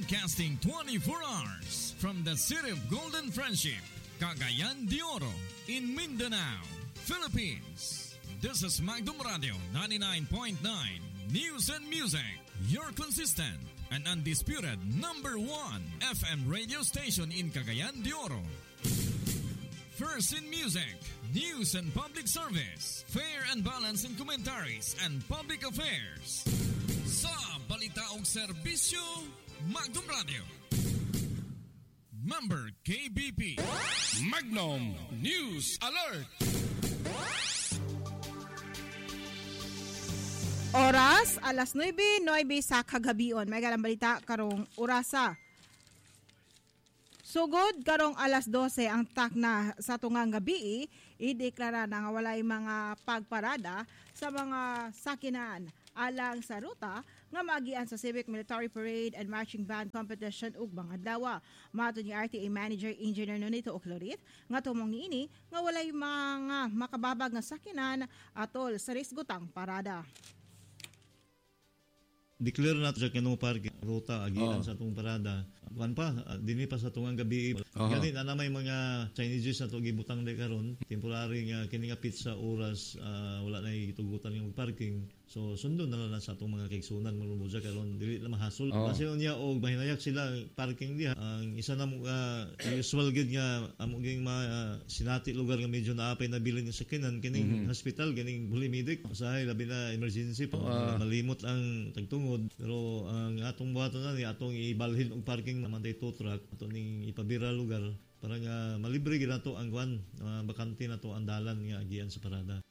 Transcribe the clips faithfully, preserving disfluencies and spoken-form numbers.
Broadcasting twenty-four hours from the city of Golden Friendship, Cagayan de Oro, in Mindanao, Philippines. This is Magdum Radio ninety-nine point nine News and Music, your consistent and undisputed number one F M radio station in Cagayan de Oro. First in music, news and public service, fair and balanced in commentaries and public affairs. Sa balita o serbisyo, Magdum Radio. Member K B P. Magnum News Alert. Oras, alas nuebe, nuebe sa kagabion. May galang balita karong orasa. Sugod karong alas dose ang takna sa tungang gabi, ideklara na nga walay mga pagparada sa mga sakinan alang sa ruta nga maagian sa Civic Military Parade and Marching Band Competition ug mga adlaw. Mato ni R T A Manager Engineer Nonito Oclorit nga tumong niini nga walay mga makababag nga sakinan atol sa risgutang parada. Declare nato sa kinong parking ruta agian oh. sa atong parada. Kuan pa dinhi pa sa tungang gabi. Uh-huh. Gani na may mga Chinese na to gibutang de karon temporary nga kini nga pizza oras uh, wala na gitugutan yung parking. So sundo na lang sa atong mga kaigsunan marumoja karon dili na mahasol. Oh. Kasi unya og mahinayak sila parking diha. Ang isa na mo uh, usual gid nga amo ging ma uh, sinati lugar nga medyo naapay na bilin sa kinan kining mm-hmm. hospital ganing bulimedic usahay labi na emergency pa uh, malimot ang tagtungo. Pero ang atong buhaton na ni atong ibalhin og parking naman tay tow truck ato ning ipabira lugar para nga malibre gid nato ang kwan uh, bakante nato ang dalan nga agian sa parada.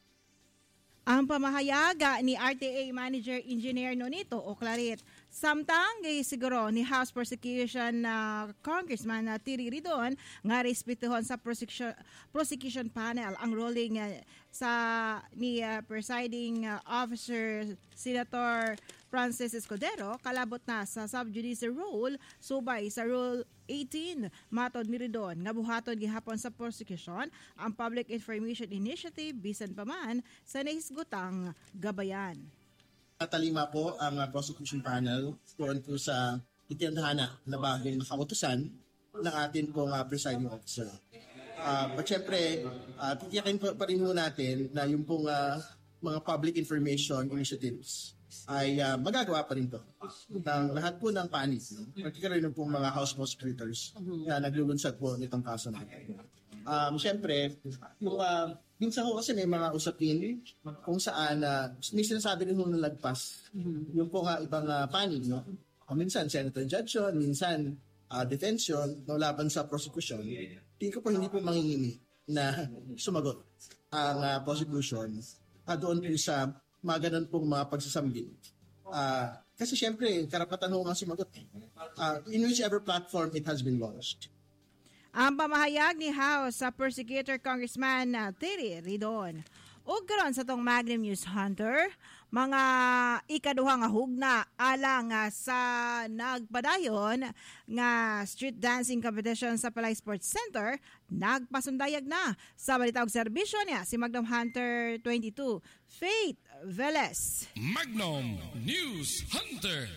Ang pamahayaga ni R T A Manager Engineer Nonito Oclarit. Samtang gay siguro ni House Prosecution na uh, Congressman na uh, Tiri Ridon nga respetuhon sa prosecution, prosecution panel ang ruling uh, sa ni uh, presiding uh, officer Senator Francis Escudero kalabot na sa sub-judice rule subay sa Rule eighteen. Matod ni Ridon nga buhaton gihapon sa prosecution ang Public Information Initiative bisan pa man sa nahisgutang gabayan. Talima po ang uh, prosecution panel doon po sa itinadhana na bagong nakautusan ng atin pong uh, presiding officer. Uh, but syempre, uh, titiyakin pa, pa rin mo natin na yung pong uh, mga public information initiatives ay uh, magagawa pa rin to ng lahat po ng panis, no? Particularly ng pong mga House prosecutors na naglulunsad po nitong kaso natin. Um, Siyempre, yung, uh, minsan ko kasi may mga usapin kung saan uh, may sinasabi rin nung nalagpas yung po nga ibang uh, panig, no? O minsan Senator Judge, minsan uh, detention no, laban sa prosecution. Tingin ko po hindi po mangingimi na sumagot ang uh, prosecution uh, doon po sa mga ganun pong mga pagsasambit. Uh, kasi syempre, karapatan ho nga sumagot. Uh, in whichever platform it has been launched. Ang pamahayag ni House sa Prosecutor Congressman uh, Tiri Ridon. O karon sa tong Magnum News Hunter, mga ikaduha nga hugna alang uh, sa nagpadayon nga street dancing competition sa Palay Sports Center, nagpasundayag na. Sa balita og serbisyo niya si Magnum Hunter twenty-two, Faith Velez. Magnum News Hunter.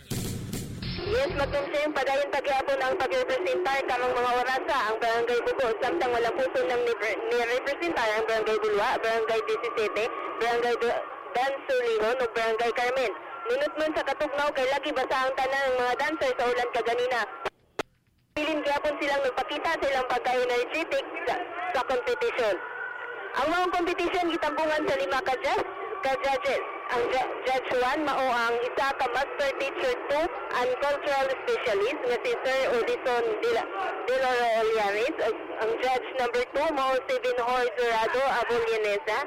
Yes, magtumsing padayon pagyapon ang pag-representar kamang mga orasa ang Barangay Bugos samtang walang puso ng ni-representar ang Barangay Bulwa, Barangay seventeen, Barangay Dansulihon o Barangay Carmen. Minutman sa katugnaw kay lagi basa ang tanan ng mga dancer sa ulan kaganina. Pilin gyapon silang nagpakita silang pagka-energetic sa, sa competition. Ang mga competition gitambungan sa lima ka judges, ka judges. Ang Judge one mao ang isa ka Master Teacher two and Cultural Specialist nga si Sir Odison de la Oliares. Ang Judge number two mao si Binhoy Dorado Abulyanesa,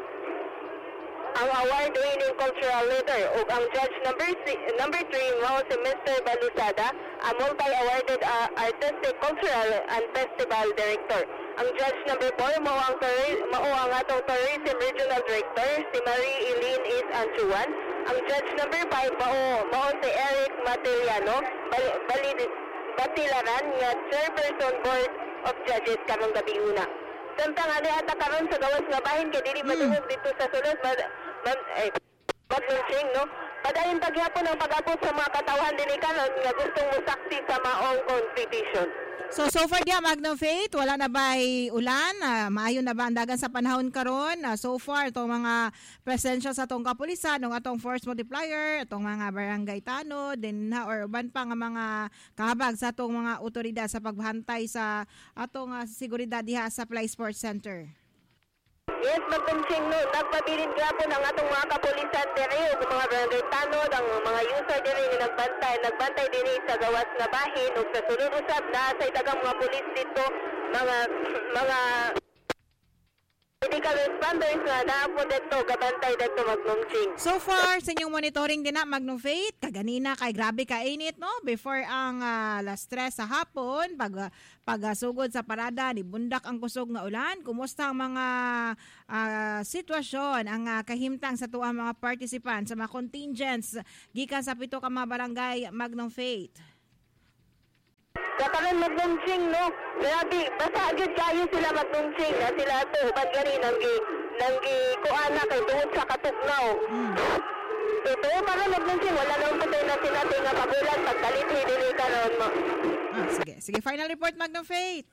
ang award-winning cultural leader. Ug ang Judge number six, number three mao si Mister Balusada, a multi-awarded uh, artistic, cultural and festival director. Ang Judge number four mao ang mao ang atong Tourism Regional Director si Marie Eileen Is Anchuan. Ang Judge number five mao mao si Eric Matiliano Balid Batilaran nga Chairperson Board of Judges karong gabi una. Samtang ani ata karon sa gawas nga bahin kay dili madungog dito sa sulod mad, mad, eh, Magnum no? padayon pagyapon ang pag-abot sa mga katawhan din karon nga gustong musaksi sa maong constitution. So, so far diya, Magnum Faith, wala na ba ulan? Uh, maayo na ba ang dagan sa panahon karon? Uh, so far, itong mga presensya sa itong kapulisan, itong atong force multiplier, itong mga barangay tanod, din na, or uban pa nga mga kahabag sa itong mga otoridad sa pagbantay sa atong uh, seguridad diha sa Fly Sports Center. Yes, magtumsing no, nagpabilin gapon ang atong mga kapulisan diri ug mga barangay tanod, ang mga user diri ni nagbantay, nagbantay diri sa gawas nga bahin ug sa sulod usab na sa daghang mga pulis dito, mga mga medical responders na naapo dito gabantay dito magtumsing. So far sa inyong monitoring din na Magnum Faith, kaganina kay grabe ka init no before ang uh, last stress sa hapon pag pagasugod sa parada ni bundak ang kusog nga ulan. Kumusta ang mga uh, sitwasyon, ang uh, kahimtang sa tuang mga participants sa mga contingents gikan sa pito ka mga barangay Magnum Faith? Kakaroon magdungsing, no? Grabe, basta agad kayo sila magdungsing na sila ito, ba't gani nanggi, nanggi kuana kay tungod sa katugnaw. Mm. Ito, parang magdungsing, wala nang patay na sinating nga pagulan, pagkalit hidili karoon mo. Ah, sige, sige, final report Magnum Faith.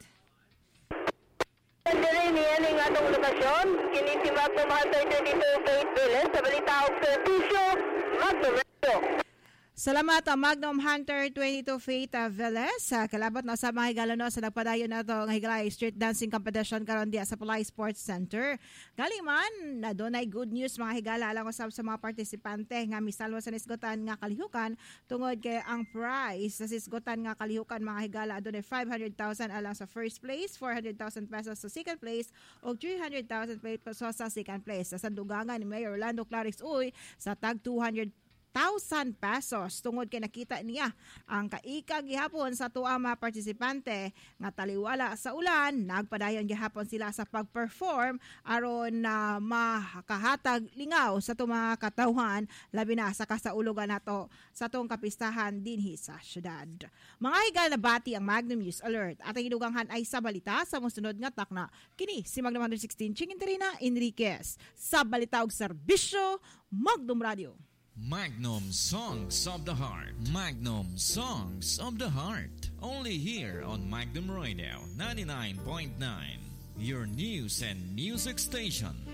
Diri niya ning atong lokasyon, kini si Magnum Hunter twenty-two Faith Villas, sa balita og servisyo, Magnum Radio. Salamat ang Magnum Hunter twenty-two Faith uh, Velez. Uh, kalabat na sa mga higala no, sa nagpadayon na ito ng Higalay Street Dancing Competition karon diya sa Fly Sports Center. Galiman, na doon ay good news mga higala alang usab sa mga partisipante nga misalwa sa nisgotan nga kalihukan tungod kay ang prize sa sisgotan nga kalihukan mga higala doon ay five hundred thousand alang sa first place, four hundred thousand pesos sa second place ug three hundred thousand pesos sa second place. Sa sandugangan ni Mayor Orlando Clarix Uy sa tag two hundred thousand pesos tungod kay nakita niya ang kaikag gihapon sa tuwa mga partisipante nga taliwala sa ulan, nagpadayon gihapon sila sa pag-perform aron na uh, makahatag lingaw sa tuwa mga katawhan labi na sa kasaulugan nato sa tong kapistahan dinhi sa syudad. Mga higal na bati ang Magnum News Alert at ang iduganghan ay sa balita sa musunod nga takna. Kini si Magnum one sixteen Chinginterina Enriquez sa balita og serbisyo Magnum Radio. Magnum Songs of the Heart. Magnum Songs of the Heart. Only here on Magnum Radio ninety-nine point nine. Your news and music station.